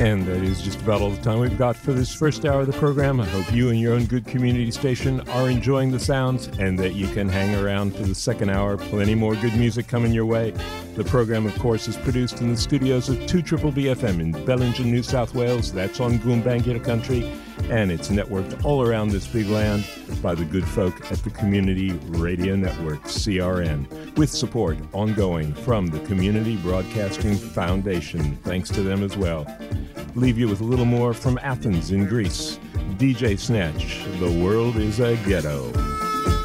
And that is just about all the time we've got for this first hour of the program. I hope you and your own good community station are enjoying the sounds and that you can hang around for the second hour. Plenty more good music coming your way. The program, of course, is produced in the studios of 2BBB FM in Bellingen, New South Wales. That's on Goombangida country. And it's networked all around this big land by the good folk at the Community Radio Network, CRN, with support ongoing from the Community Broadcasting Foundation. Thanks to them as well. Leave you with a little more from Athens in Greece. DJ Snatch, The World is a Ghetto.